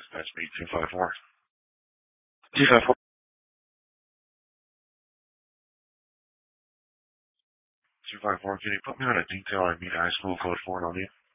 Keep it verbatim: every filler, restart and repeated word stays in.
That's me, two five four. two five four. two five four, can you put me on a detail I meet high school code four on you?